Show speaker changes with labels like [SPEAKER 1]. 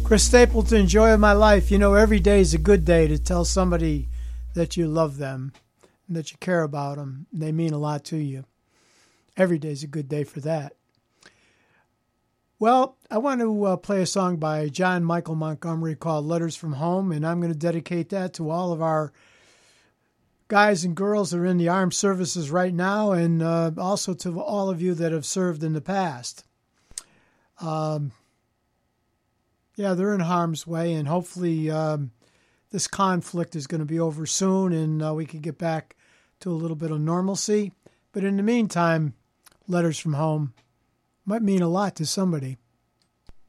[SPEAKER 1] Chris Stapleton, joy of my life. You know, every day is a good day to tell somebody that you love them and that you care about them. They mean a lot to you. Every day is a good day for that. Well, I want to play a song by John Michael Montgomery called Letters from Home, and I'm going to dedicate that to all of our guys and girls that are in the armed services right now, and also to all of you that have served in the past. They're in harm's way, and hopefully this conflict is going to be over soon, and we can get back to a little bit of normalcy. But in the meantime, letters from home might mean a lot to somebody.